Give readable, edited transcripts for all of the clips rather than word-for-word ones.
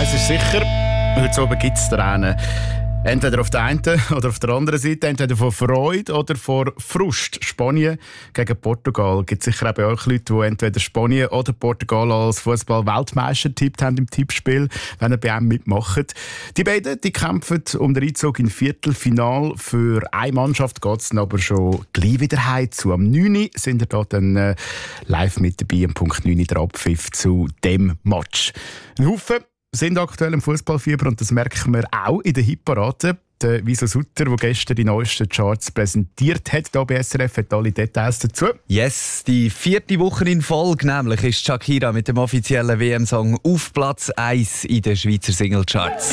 Eins ist sicher, heute oben gibt es Tränen. Entweder auf der einen oder auf der anderen Seite, entweder von Freude oder von Frust. Spanien gegen Portugal. Es gibt sicher auch bei euch Leute, die entweder Spanien oder Portugal als Fußball-Weltmeister tippt haben im Tippspiel, wenn ihr bei einem mitmacht. Die beiden die kämpfen um den Einzug in Viertelfinal. Für eine Mannschaft geht es aber schon gleich wieder heim zu. Am 9. sind ihr da dann live mit dabei, am Punkt 9 der Abpfiff zu dem Match. Ein Haufen sind aktuell im Fußballfieber und das merken wir auch in der Hitparade. Der Wieso Sutter, der gestern die neuesten Charts präsentiert hat, hier bei SRF, hat alle Details dazu. Yes, die 4. Woche in Folge nämlich ist Shakira mit dem offiziellen WM-Song auf Platz 1 in den Schweizer Singlecharts.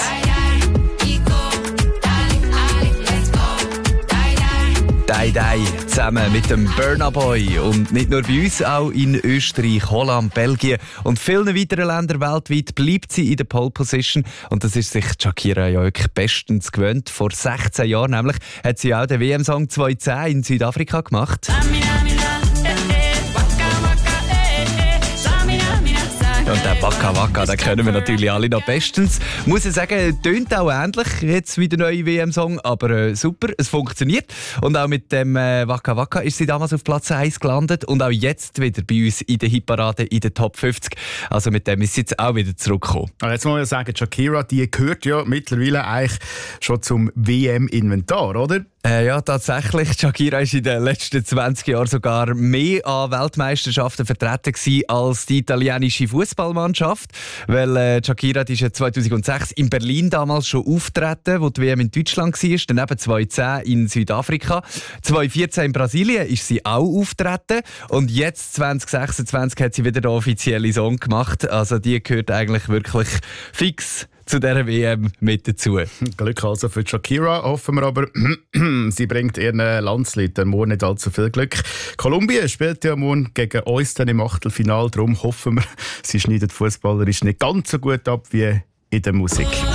Die zusammen mit dem Burna Boy. Und nicht nur bei uns, auch in Österreich, Holland, Belgien und vielen weiteren Ländern weltweit bleibt sie in der Pole Position. Und das ist sich Shakira ja wirklich bestens gewöhnt. Vor 16 Jahren nämlich hat sie auch den WM-Song 2010 in Südafrika gemacht. Und der Waka Waka, den kennen wir natürlich alle noch bestens. Muss ich sagen, tönt auch ähnlich jetzt wie der neue WM-Song, aber super, es funktioniert. Und auch mit dem Waka Waka ist sie damals auf Platz 1 gelandet und auch jetzt wieder bei uns in der Hitparade in der Top 50. Also mit dem ist sie jetzt auch wieder zurückgekommen. Jetzt muss ich sagen, Shakira, die gehört ja mittlerweile eigentlich schon zum WM-Inventar, oder? Ja, tatsächlich. Shakira war in den letzten 20 Jahren sogar mehr an Weltmeisterschaften vertreten gewesen als die italienische Fußballmannschaft. Weil Shakira die ist ja 2006 in Berlin damals schon auftreten, wo die WM in Deutschland war. Dann eben 2010 in Südafrika. 2014 in Brasilien ist sie auch auftreten. Und jetzt, 2026, hat sie wieder den offiziellen Song gemacht. Also die gehört eigentlich wirklich fix zu dieser WM mit dazu. Glück also für Shakira, hoffen wir aber, sie bringt ihren Landsleuten morgen nicht allzu viel Glück. Kolumbien spielt ja morgen gegen uns dann im Achtelfinale, darum hoffen wir, sie schneidet fußballerisch nicht ganz so gut ab wie in der Musik.